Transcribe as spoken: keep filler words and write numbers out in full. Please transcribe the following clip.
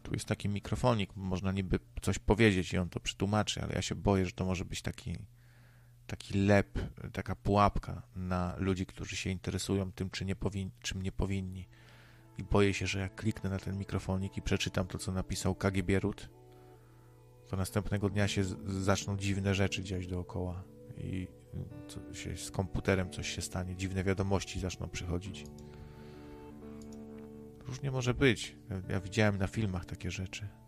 tu jest taki mikrofonik, można niby coś powiedzieć i on to przetłumaczy, ale ja się boję, że to może być taki, taki lep, taka pułapka na ludzi, którzy się interesują tym, czy nie powin, czym nie powinni. I boję się, że jak kliknę na ten mikrofonik i przeczytam to, co napisał K G Bierut, to następnego dnia się z, zaczną dziwne rzeczy dziać dookoła i co się, z komputerem coś się stanie, dziwne wiadomości zaczną przychodzić. Różnie może być. Ja, ja widziałem na filmach takie rzeczy.